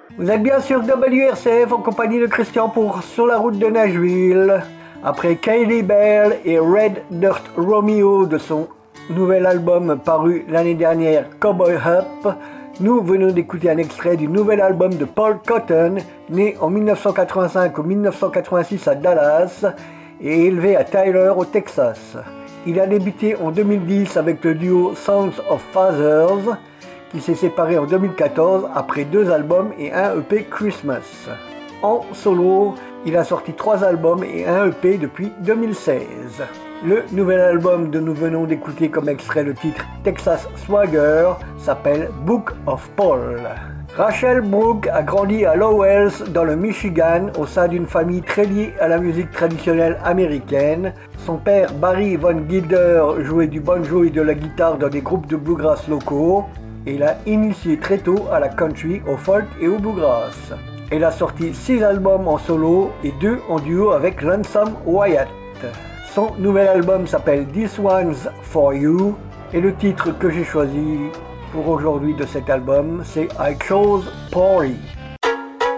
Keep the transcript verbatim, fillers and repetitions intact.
Vous êtes bien sur W R C F en compagnie de Christian pour Sur la route de Nashville. Après Kylie Bell et Red Dirt Romeo de son nouvel album paru l'année dernière, Cowboy Up, nous venons d'écouter un extrait du nouvel album de Paul Cotton, né en dix-neuf cent quatre-vingt-cinq ou dix-neuf cent quatre-vingt-six à Dallas et élevé à Tyler au Texas. Il a débuté en deux mille dix avec le duo Sons of Fathers, qui s'est séparé en deux mille quatorze après deux albums et un E P Christmas. En solo, il a sorti trois albums et un E P depuis deux mille seize. Le nouvel album dont nous venons d'écouter comme extrait le titre Texas Swagger s'appelle Book of Paul. Rachel Brooke a grandi à Lowell dans le Michigan au sein d'une famille très liée à la musique traditionnelle américaine. Son père Barry Von Gilder jouait du banjo et de la guitare dans des groupes de bluegrass locaux et l'a initié très tôt à la country, au folk et au bluegrass. Elle a sorti six albums en solo et deux en duo avec Lonesome Wyatt. Son nouvel album s'appelle This One's For You et le titre que j'ai choisi pour aujourd'hui de cet album, c'est I Chose Party.